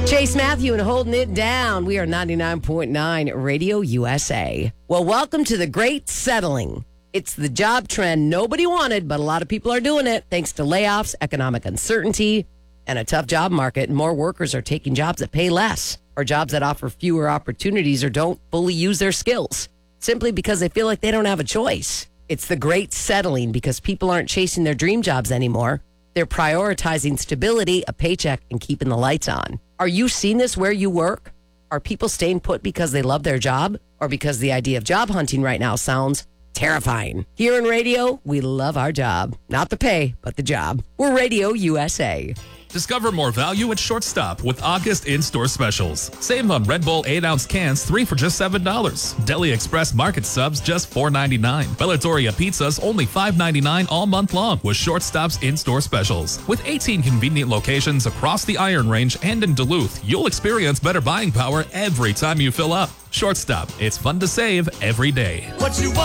Chase Matthew and Holding It Down. We are 99.9 Radio USA. Well, welcome to the Great Settling. It's the job trend nobody wanted, but a lot of people are doing it thanks to layoffs, economic uncertainty, and a tough job market. More workers are taking jobs that pay less or jobs that offer fewer opportunities or don't fully use their skills simply because they feel like they don't have a choice. It's the Great Settling because people aren't chasing their dream jobs anymore. They're prioritizing stability, a paycheck, and keeping the lights on. Are you seeing this where you work? Are people staying put because they love their job or because the idea of job hunting right now sounds terrifying? Here in radio, we love our job. Not the pay, but the job. We're Radio USA. Discover more value at Shortstop with August in-store specials. Save on Red Bull 8-ounce cans, 3 for just $7. Deli Express Market subs, just $4.99. Bellatoria pizzas, only $5.99 all month long with Shortstop's in-store specials. With 18 convenient locations across the Iron Range and in Duluth, you'll experience better buying power every time you fill up. Shortstop, it's fun to save every day. What you want?